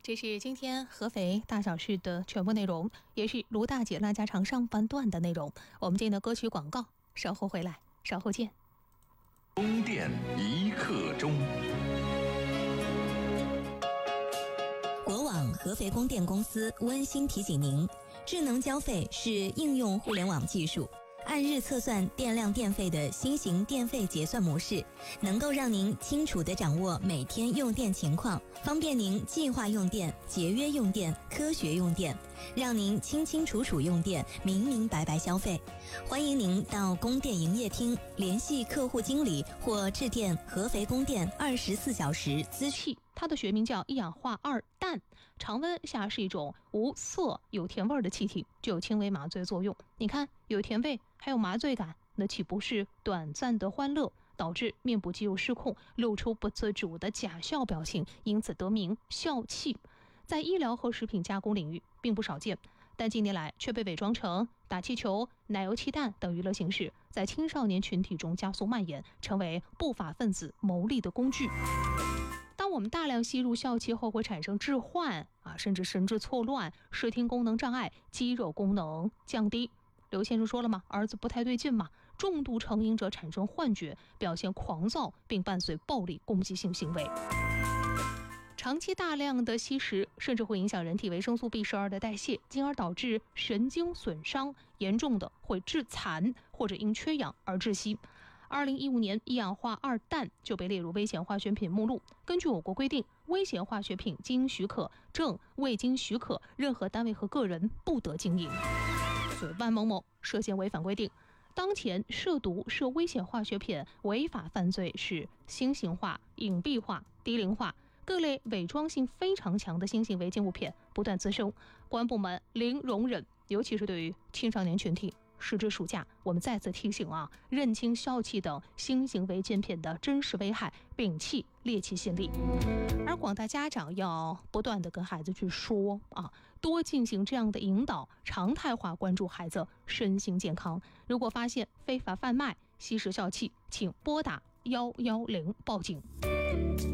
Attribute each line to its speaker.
Speaker 1: 这是今天合肥大小事的全部内容，也是卢大姐拉家常上半段的内容。我们今天的歌曲广告稍后回来，稍后见。
Speaker 2: 供电一刻钟。
Speaker 3: 国网合肥供电公司温馨提醒您，智能交费是应用互联网技术，按日测算电量电费的新型电费结算模式，能够让您清楚地掌握每天用电情况，方便您计划用电、节约用电、科学用电，让您清清楚楚用电，明明白白消费。欢迎您到供电营业厅联系客户经理或致电合肥供电24小时咨询。
Speaker 1: 它的学名叫一氧化二氮，常温下是一种无色有甜味的气体，具有轻微麻醉作用。你看，有甜味还有麻醉感，那岂不是短暂的欢乐，导致面部肌肉失控，露出不自主的假笑表情，因此得名笑气。在医疗和食品加工领域并不少见，但近年来却被伪装成打气球、奶油气弹等娱乐形式，在青少年群体中加速蔓延，成为不法分子牟利的工具。当我们大量吸入笑气后，会产生致幻甚至神志错乱、视听功能障碍、肌肉功能降低。刘先生说了嘛，儿子不太对劲嘛。重度成瘾者产生幻觉，表现狂躁，并伴随暴力攻击性行为。长期大量的吸食甚至会影响人体维生素 B12 的代谢，进而导致神经损伤，严重的会致残或者因缺氧而窒息。2015年，一氧化二氮就被列入危险化学品目录。根据我国规定，危险化学品经许可证未经许可，任何单位和个人不得经营。所以万某某涉嫌违反规定。当前涉毒涉危险化学品违法犯罪是新型化、隐蔽化、低龄化，各类伪装性非常强的新型违禁物品不断滋生，公安部门零容忍，尤其是对于青少年群体。时至暑假，我们再次提醒认清笑气等新型违禁品的真实危害，摒弃猎奇心理。而广大家长要不断的跟孩子去说多进行这样的引导，常态化关注孩子身心健康。如果发现非法贩卖、吸食笑气，请拨打110报警。